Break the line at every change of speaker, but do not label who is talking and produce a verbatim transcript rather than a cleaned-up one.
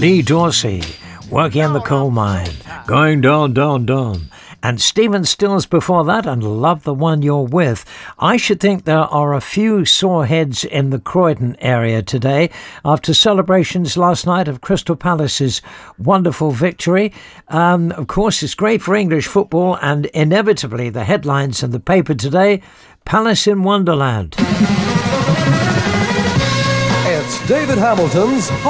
Lee Dorsey, working in the coal mine, going down, down, down. And Stephen Stills before that, and Love the One You're With. I should think there are a few sore heads in the Croydon area today after celebrations last night of Crystal Palace's wonderful victory. Um, of course, it's great for English football, and inevitably the headlines in the paper today, Palace in Wonderland.
It's David Hamilton's